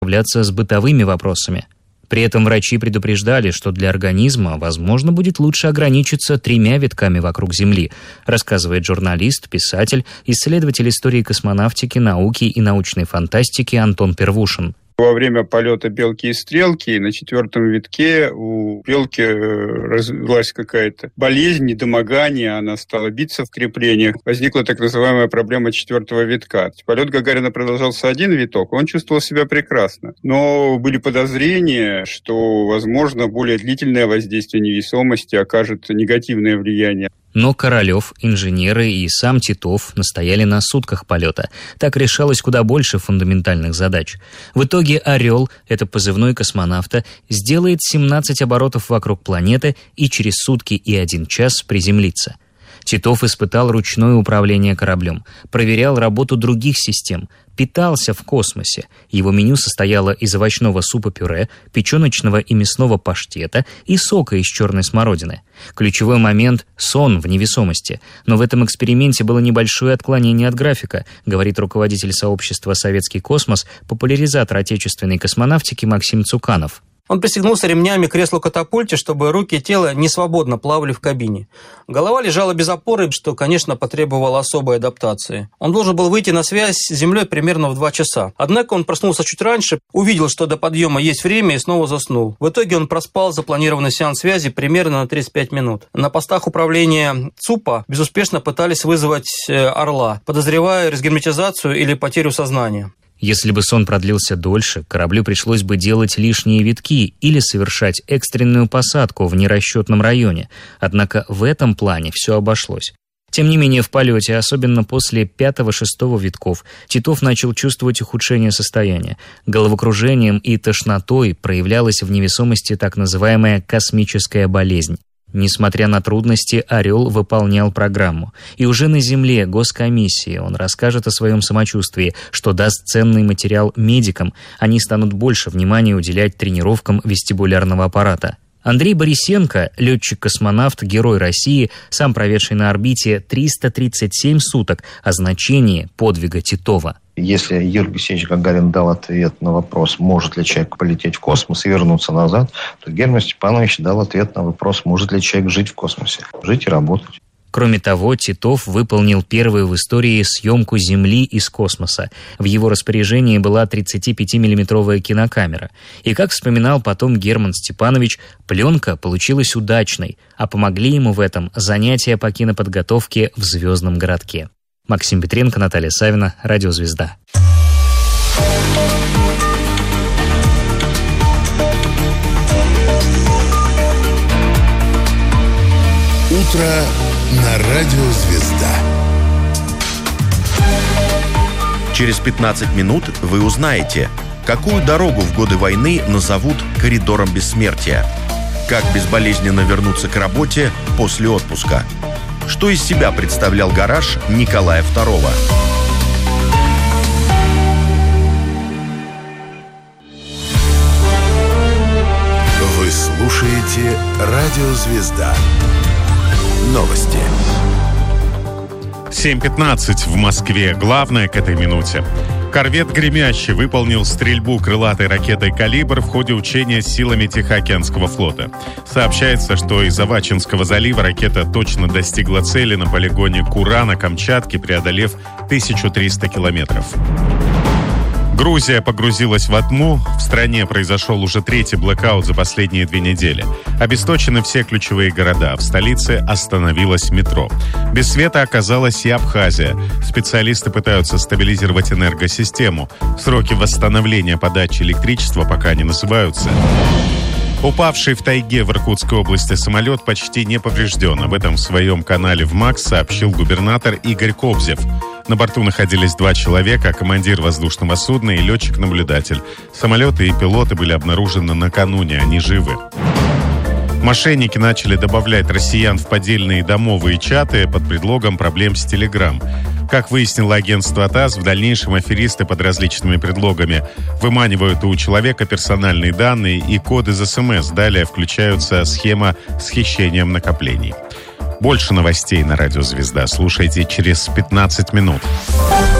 справляться с бытовыми вопросами. При этом врачи предупреждали, что для организма, возможно, будет лучше ограничиться 3 витками вокруг Земли, рассказывает журналист, писатель, исследователь истории космонавтики, науки и научной фантастики Антон Первушин. Во время полета белки и стрелки на 4-м витке у белки развилась какая-то болезнь, недомогание, она стала биться в креплениях. Возникла так называемая проблема 4-го витка. Полет Гагарина продолжался 1 виток, он чувствовал себя прекрасно. Но были подозрения, что, возможно, более длительное воздействие невесомости окажет негативное влияние. Но Королев, инженеры и сам Титов настояли на сутках полета. Так решалось куда больше фундаментальных задач. В итоге «Орел», это позывной космонавта, сделает 17 оборотов вокруг планеты и через сутки и 1 час приземлится. Титов испытал ручное управление кораблем, проверял работу других систем, питался в космосе. Его меню состояло из овощного супа-пюре, печеночного и мясного паштета и сока из черной смородины. Ключевой момент – сон в невесомости. Но в этом эксперименте было небольшое отклонение от графика, говорит руководитель сообщества «Советский космос», популяризатор отечественной космонавтики Максим Цуканов. Он пристегнулся ремнями к креслу-катапульте, чтобы руки и тело не свободно плавали в кабине. Голова лежала без опоры, что, конечно, потребовало особой адаптации. Он должен был выйти на связь с Землей примерно в 2 часа. Однако он проснулся чуть раньше, увидел, что до подъема есть время, и снова заснул. В итоге он проспал запланированный сеанс связи примерно на 35 минут. На постах управления ЦУПа безуспешно пытались вызвать «Орла», подозревая разгерметизацию или потерю сознания. Если бы сон продлился дольше, кораблю пришлось бы делать лишние витки или совершать экстренную посадку в нерасчетном районе. Однако в этом плане все обошлось. Тем не менее, в полете, особенно после 5-6 витков, Титов начал чувствовать ухудшение состояния. Головокружением и тошнотой проявлялась в невесомости так называемая космическая болезнь. Несмотря на трудности, «Орел» выполнял программу. И уже на Земле госкомиссии он расскажет о своем самочувствии, что даст ценный материал медикам. Они станут больше внимания уделять тренировкам вестибулярного аппарата. Андрей Борисенко, летчик-космонавт, герой России, сам проведший на орбите 337 суток, о значении подвига Титова. Если Юрий Алексеевич Гагарин дал ответ на вопрос, может ли человек полететь в космос и вернуться назад, то Герман Степанович дал ответ на вопрос, может ли человек жить в космосе, жить и работать. Кроме того, Титов выполнил первую в истории съемку Земли из космоса. В его распоряжении была 35-миллиметровая кинокамера. И, как вспоминал потом Герман Степанович, пленка получилась удачной, а помогли ему в этом занятия по киноподготовке в «Звездном городке». Максим Петренко, Наталья Савина, Радиозвезда. Утро на Радиозвезда. Через 15 минут вы узнаете, какую дорогу в годы войны назовут коридором бессмертия, как безболезненно вернуться к работе после отпуска, что из себя представлял гараж Николая II. Вы слушаете «Радиозвезда». Новости. 7:15 в Москве. Главное к этой минуте. Корвет «Гремящий» выполнил стрельбу крылатой ракетой «Калибр» в ходе учения с силами Тихоокеанского флота. Сообщается, что из Авачинского залива ракета точно достигла цели на полигоне Кура на Камчатке, преодолев 1300 километров. Грузия погрузилась во тьму. В стране произошел уже 3-й блэкаут за последние 2 недели. Обесточены все ключевые города. В столице остановилось метро. Без света оказалась и Абхазия. Специалисты пытаются стабилизировать энергосистему. Сроки восстановления подачи электричества пока не называются. Упавший в тайге в Иркутской области самолет почти не поврежден. Об этом в своем канале в МАКС сообщил губернатор Игорь Кобзев. На борту находились 2 человека, командир воздушного судна и летчик-наблюдатель. Самолеты и пилоты были обнаружены накануне, они живы. Мошенники начали добавлять россиян в поддельные домовые чаты под предлогом проблем с Telegram. Как выяснило агентство ТАСС, в дальнейшем аферисты под различными предлогами выманивают у человека персональные данные и код из СМС. Далее включается схема с хищением накоплений. Больше новостей на Радиозвезда слушайте через 15 минут.